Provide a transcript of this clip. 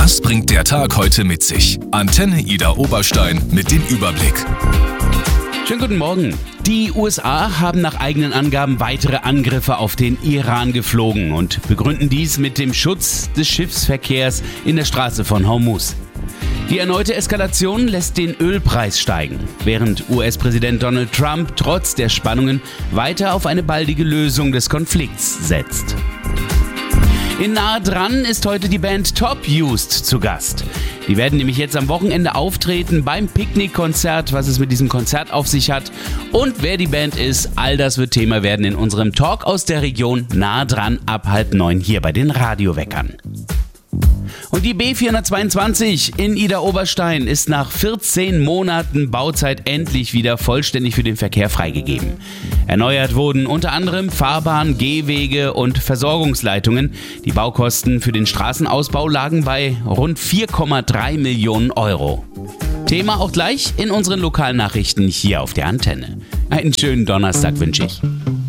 Das bringt der Tag heute mit sich. Antenne Ida Oberstein mit dem Überblick. Schönen guten Morgen. Die USA haben nach eigenen Angaben weitere Angriffe auf den Iran geflogen und begründen dies mit dem Schutz des Schiffsverkehrs in der Straße von Hormuz. Die erneute Eskalation lässt den Ölpreis steigen, während US-Präsident Donald Trump trotz der Spannungen weiter auf eine baldige Lösung des Konflikts setzt. In Nahe dran ist heute die Band Top Used zu Gast. Die werden nämlich jetzt am Wochenende auftreten beim Picknickkonzert, was es mit diesem Konzert auf sich hat. Und wer die Band ist, all das wird Thema werden in unserem Talk aus der Region Nahe dran ab 8:30 hier bei den Radioweckern. Und die B422 in Ida Oberstein ist nach 14 Monaten Bauzeit endlich wieder vollständig für den Verkehr freigegeben. Erneuert wurden unter anderem Fahrbahn, Gehwege und Versorgungsleitungen. Die Baukosten für den Straßenausbau lagen bei rund 4,3 Millionen Euro. Thema auch gleich in unseren Lokalnachrichten hier auf der Antenne. Einen schönen Donnerstag wünsche ich.